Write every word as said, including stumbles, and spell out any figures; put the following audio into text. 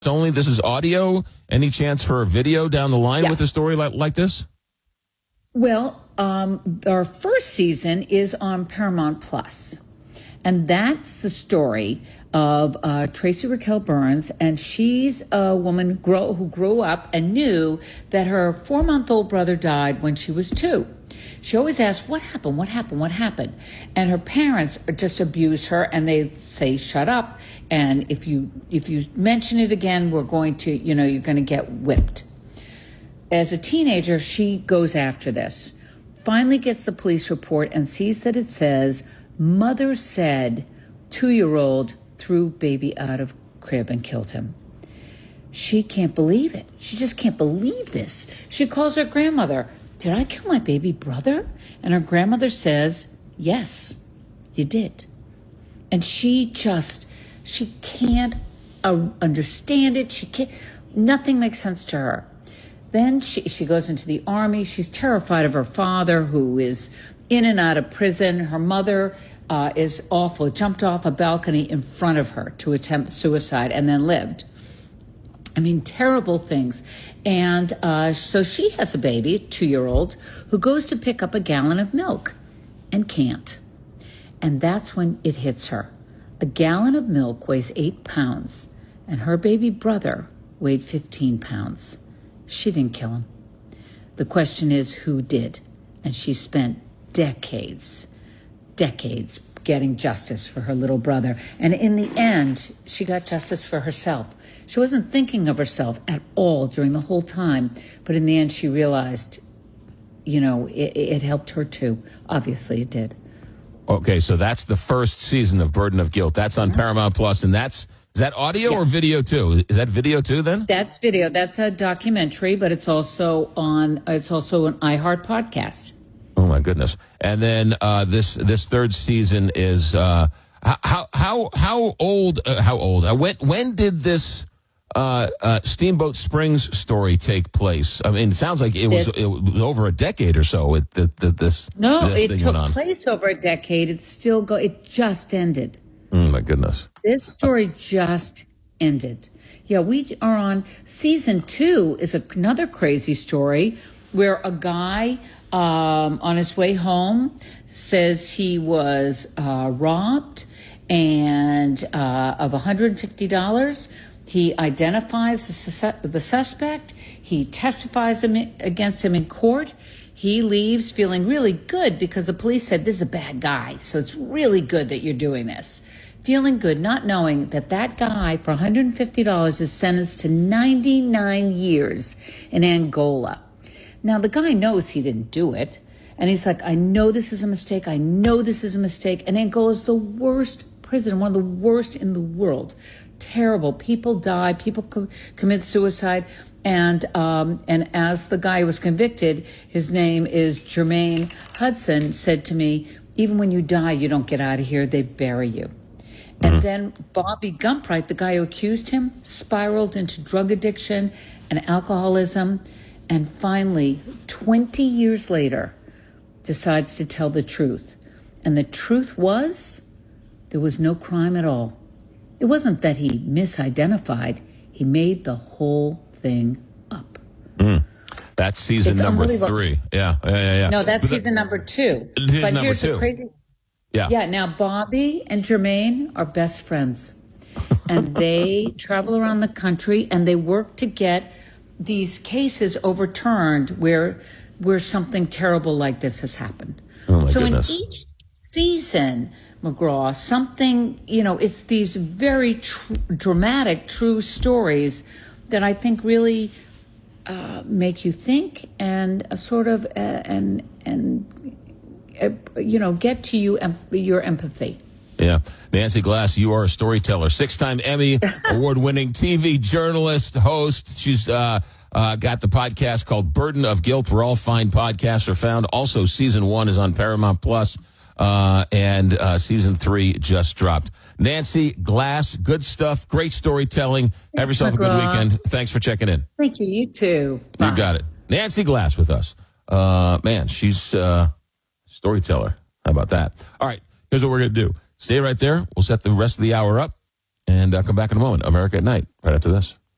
only? This is audio? Any chance for a video down the line yeah. with a story like, like this? Well, um, our first season is on Paramount Plus, and that's the story of uh, Tracy Raquel Burns, and she's a woman grow, who grew up and knew that her four-month-old brother died when she was two. She always asked, what happened, what happened, what happened? And her parents just abuse her, and they say, shut up, and if you if you mention it again, we're going to, you know, you're going to get whipped. As a teenager, she goes after this, finally gets the police report and sees that it says, mother said two-year-old threw baby out of crib and killed him. She can't believe it. She just can't believe this. She calls her grandmother. Did I kill my baby brother? And her grandmother says, yes, you did. And she just, she can't uh, understand it. She can't, nothing makes sense to her. Then she, she goes into the army. She's terrified of her father, who is in and out of prison. Her mother uh, is awful, jumped off a balcony in front of her to attempt suicide and then lived. I mean, terrible things. And uh, so she has a baby, a two-year-old, who goes to pick up a gallon of milk and can't. And that's when it hits her. A gallon of milk weighs eight pounds, and her baby brother weighed fifteen pounds. She didn't kill him. The question is, who did? And she spent decades, decades getting justice for her little brother. And in the end, she got justice for herself. She wasn't thinking of herself at all during the whole time. But in the end, she realized, you know, it, it helped her too. Obviously, it did. Okay, so that's the first season of Burden of Guilt. That's on Paramount Plus, and that's, is that audio yeah. or video too? Is that video too then? That's video. That's a documentary, but it's also on, it's also an iHeart podcast. Oh my goodness. And then uh, this this third season is, uh, how how how old, uh, how old, uh, when, when did this uh, uh, Steamboat Springs story take place? I mean, it sounds like it was, it was over a decade or so. It, the, the, this No, this it thing took went on. place over a decade. It's still go. It just ended. Oh my goodness. This story just ended. Yeah, we are on season two. Is another crazy story where a guy um, on his way home says he was uh, robbed and uh, of one hundred fifty dollars. He identifies the, sus- the suspect. He testifies him against him in court. He leaves feeling really good because the police said, this is a bad guy, so it's really good that you're doing this. Feeling good, not knowing that that guy for one hundred fifty dollars is sentenced to ninety-nine years in Angola. Now, the guy knows he didn't do it. And he's like, I know this is a mistake. I know this is a mistake. And Angola is the worst prison, one of the worst in the world. Terrible. People die. People co- commit suicide. And um, and as the guy was convicted, his name is Jermaine Hudson, said to me, even when you die, you don't get out of here. They bury you. Mm-hmm. And then Bobby Gumpright, the guy who accused him, spiraled into drug addiction and alcoholism. And finally, twenty years later, decides to tell the truth. And the truth was, there was no crime at all. It wasn't that he misidentified. He made the whole thing up. Mm. That's season It's number three. Yeah, yeah, yeah. yeah. No, that's but season that, number two. Season but number here's two. the crazy. Yeah. Yeah, now Bobby and Jermaine are best friends. And they travel around the country and they work to get these cases overturned where where something terrible like this has happened. Oh my so goodness. in each season, McGraw, something, you know, it's these very tr- dramatic, true stories that I think really uh, make you think and uh, sort of uh, and and uh, you know get to you em- your empathy. Yeah. Nancy Glass, you are a storyteller, six-time Emmy award-winning T V journalist, host. She's uh, uh, got the podcast called Burden of Guilt, where all fine podcasts are found. Also, season one is on Paramount Plus, uh, and uh, season three just dropped. Nancy Glass, good stuff, great storytelling. Have yourself a good weekend. Thanks for checking in. Thank you. You too. Bye. You got it. Nancy Glass with us. Uh, man, she's a uh, storyteller. How about that? All right, here's what we're going to do. Stay right there. We'll set the rest of the hour up and uh, come back in a moment. America at Night, right after this.